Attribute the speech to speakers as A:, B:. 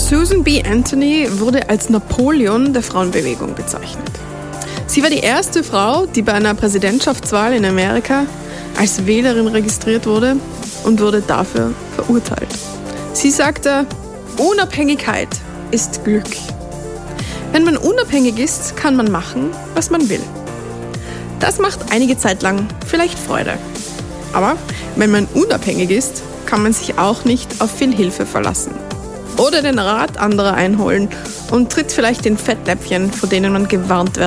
A: Susan B. Anthony wurde als Napoleon der Frauenbewegung bezeichnet. Sie war die erste Frau, die bei einer Präsidentschaftswahl in Amerika als Wählerin registriert wurde und wurde dafür verurteilt. Sie sagte, Unabhängigkeit ist Glück. Wenn man unabhängig ist, kann man machen, was man will. Das macht einige Zeit lang vielleicht Freude. Aber wenn man unabhängig ist, kann man sich auch nicht auf viel Hilfe verlassen. Oder den Rat anderer einholen und tritt vielleicht in Fettnäpfchen, vor denen man gewarnt werden